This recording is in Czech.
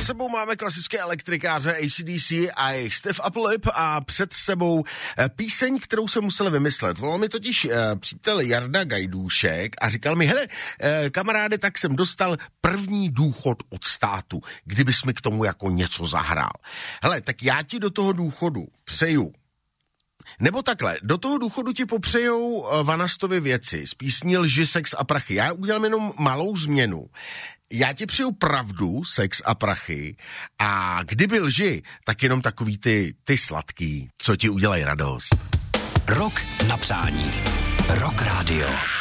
sebou máme klasické elektrikáře AC/DC a jejich Step Up Lip a před sebou píseň, kterou jsem musel vymyslet. Volal mi totiž přítel Jarda Gajdůšek a říkal mi, hele, kamaráde, tak jsem dostal první důchod od státu, kdybys mi k tomu jako něco zahrál. Hele, tak já ti do toho důchodu přeju. Nebo takhle, do toho důchodu ti popřejou Vanastovy věci z písní Lži, sex a prachy. Já udělám jenom malou změnu. Já ti přeju pravdu, sex a prachy a kdyby lži, tak jenom takový ty sladký, co ti udělají radost. Rok na přání. Rock Radio.